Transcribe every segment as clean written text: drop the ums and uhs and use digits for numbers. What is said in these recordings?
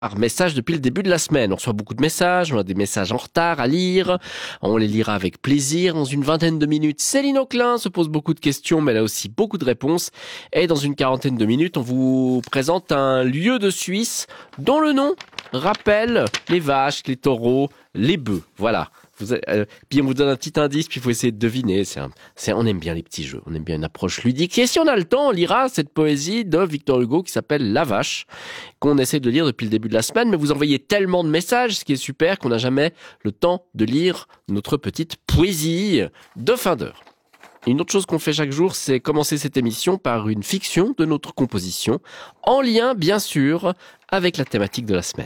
par message depuis le début de la semaine. On reçoit beaucoup de messages, on a des messages en retard à lire, on les lira avec plaisir. Dans une vingtaine de minutes, Céline Auclin se pose beaucoup de questions, mais elle a aussi beaucoup de réponses. Et dans une quarantaine de minutes, on vous présente un lieu de Suisse dont le nom rappelle les vaches, les taureaux, les bœufs. Voilà. Puis on vous donne un petit indice, puis il faut essayer de deviner. On aime bien les petits jeux, on aime bien une approche ludique. Et si on a le temps, on lira cette poésie de Victor Hugo qui s'appelle La Vache, qu'on essaie de lire depuis le début de la semaine. Mais vous envoyez tellement de messages, ce qui est super, qu'on n'a jamais le temps de lire notre petite poésie de fin d'heure. Une autre chose qu'on fait chaque jour, c'est commencer cette émission par une fiction de notre composition, en lien, bien sûr, avec la thématique de la semaine.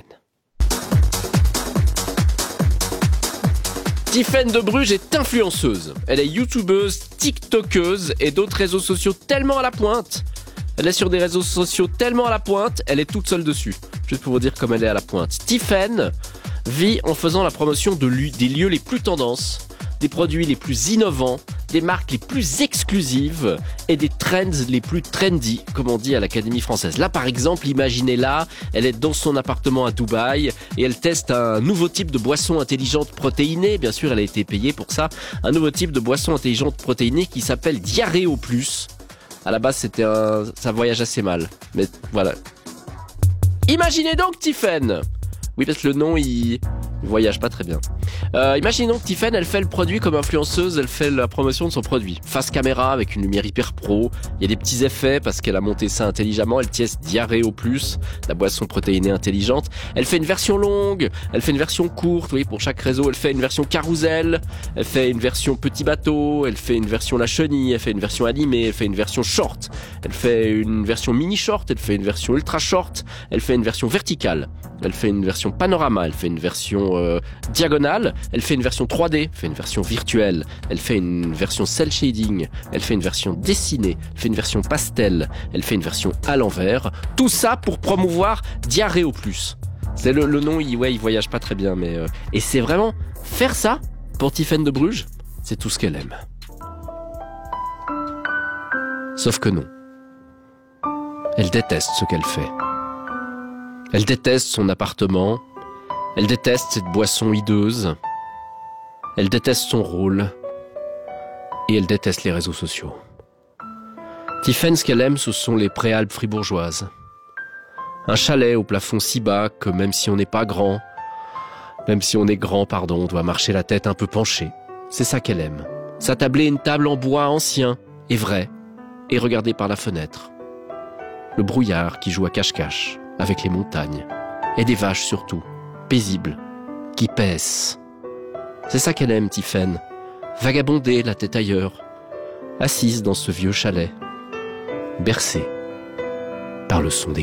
Tiffaine de Bruges est influenceuse. Elle est youtubeuse, tiktokeuse et d'autres réseaux sociaux tellement à la pointe. Elle est sur des réseaux sociaux tellement à la pointe, elle est toute seule dessus. Juste pour vous dire comme elle est à la pointe. Tiffaine vit en faisant la promotion des lieux les plus tendances, des produits les plus innovants, des marques les plus exclusives et des trends les plus trendy, comme on dit à l'Académie française. Là, par exemple, imaginez-la, elle est dans son appartement à Dubaï et elle teste un nouveau type de boisson intelligente protéinée. Bien sûr, elle a été payée pour ça. Un nouveau type de boisson intelligente protéinée qui s'appelle Diarrhéo Plus. À la base, ça voyage assez mal. Mais voilà. Imaginez donc Tiffaine. Oui, parce que le nom, il voyage pas très bien. Imaginons que Tiffaine, elle fait le produit comme influenceuse, elle fait la promotion de son produit. Face caméra, avec une lumière hyper pro, il y a des petits effets parce qu'elle a monté ça intelligemment, elle teste Diarrhéo Plus, la boisson protéinée intelligente. Elle fait une version longue, elle fait une version courte, oui, pour chaque réseau, elle fait une version carrousel, elle fait une version petit bateau, elle fait une version la chenille, elle fait une version animée, elle fait une version short, elle fait une version mini short, elle fait une version ultra short, elle fait une version verticale, elle fait une version panorama, elle fait une version diagonale, elle fait une version 3D, elle fait une version virtuelle, elle fait une version cel shading, elle fait une version dessinée, elle fait une version pastel, elle fait une version à l'envers. Tout ça pour promouvoir Diarrhéo Plus. C'est le nom, il voyage pas très bien, mais et c'est vraiment faire ça pour Tiffaine de Bruges, c'est tout ce qu'elle aime. Sauf que non. Elle déteste ce qu'elle fait. Elle déteste son appartement. Elle déteste cette boisson hideuse. Elle déteste son rôle. Et elle déteste les réseaux sociaux. Tiffaine, ce qu'elle aime, ce sont les préalpes fribourgeoises. Un chalet au plafond si bas que même si on n'est pas grand, même si on est grand, on doit marcher la tête un peu penchée. C'est ça qu'elle aime. S'attabler une table en bois ancien et vrai, et regarder par la fenêtre. Le brouillard qui joue à cache-cache avec les montagnes. Et des vaches surtout, paisibles, qui paissent. C'est ça qu'elle aime, Tiffaine. Vagabonder la tête ailleurs, assise dans ce vieux chalet, bercée par le son des